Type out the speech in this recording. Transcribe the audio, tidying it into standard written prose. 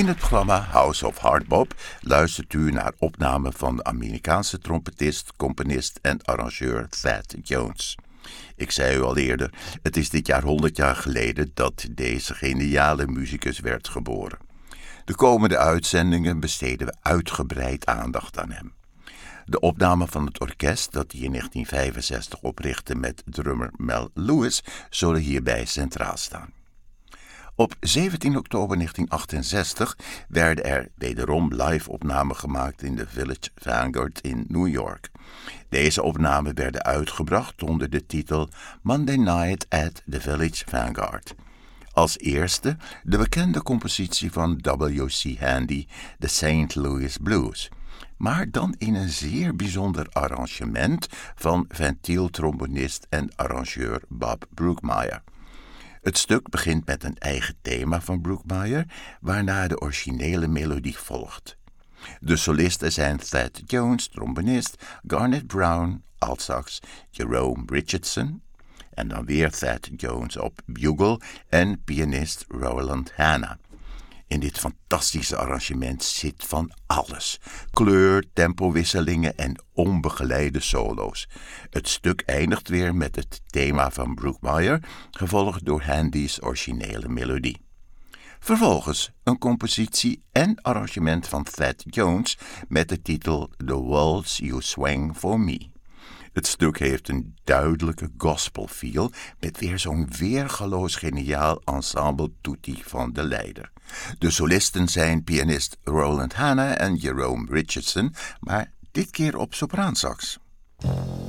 In het programma House of Hardbop luistert u naar opnamen van de Amerikaanse trompetist, componist en arrangeur Thad Jones. Ik zei u al eerder, het is dit jaar 100 jaar geleden dat deze geniale muzikus werd geboren. De komende uitzendingen besteden we uitgebreid aandacht aan hem. De opname van het orkest dat hij in 1965 oprichtte met drummer Mel Lewis zullen hierbij centraal staan. Op 17 oktober 1968 werden er wederom live-opnamen gemaakt in de Village Vanguard in New York. Deze opnamen werden uitgebracht onder de titel Monday Night at the Village Vanguard. Als eerste de bekende compositie van W.C. Handy, de St. Louis Blues, maar dan in een zeer bijzonder arrangement van ventieltrombonist en arrangeur Bob Brookmeyer. Het stuk begint met een eigen thema van Brookmeyer, waarna de originele melodie volgt. De solisten zijn Thad Jones, trombonist, Garnet Brown, altsax, Jerome Richardson, en dan weer Thad Jones op bugle en pianist Roland Hanna. In dit fantastische arrangement zit van alles: kleur, tempowisselingen en onbegeleide solo's. Het stuk eindigt weer met het thema van Brookmeyer, gevolgd door Handy's originele melodie. Vervolgens een compositie en arrangement van Thad Jones met de titel The Waltz You Swing For Me. Het stuk heeft een duidelijke gospel feel met weer zo'n weergaloos geniaal ensemble tutti van de leider. De solisten zijn pianist Roland Hanna en Jerome Richardson, maar dit keer op sopraansax.